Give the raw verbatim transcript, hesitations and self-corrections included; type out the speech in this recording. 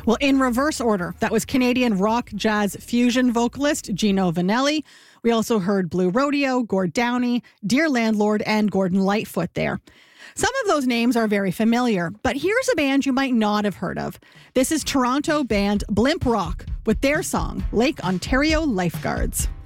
Well, in reverse order, that was Canadian rock, jazz, fusion vocalist Gino Vanelli. We also heard Blue Rodeo, Gord Downie, Dear Landlord, and Gordon Lightfoot there. Some of those names are very familiar, but here's a band you might not have heard of. This is Toronto band Blimp Rock with their song, Lake Ontario Lifeguards.